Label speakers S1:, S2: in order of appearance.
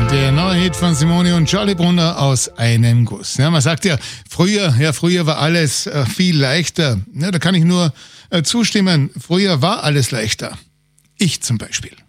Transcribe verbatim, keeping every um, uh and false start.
S1: Der neue Hit von Simone und Charlie Brunner, Aus einem Guss. Ja, man sagt ja, früher, ja, früher war alles äh, viel leichter. Ja, da kann ich nur äh, zustimmen. Früher war alles leichter. Ich zum Beispiel.